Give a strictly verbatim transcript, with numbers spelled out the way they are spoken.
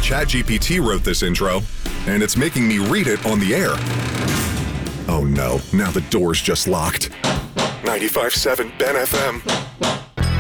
ChatGPT wrote this intro, and it's making me read it on the air. Oh no, now the door's just locked. ninety-five point seven Ben F M.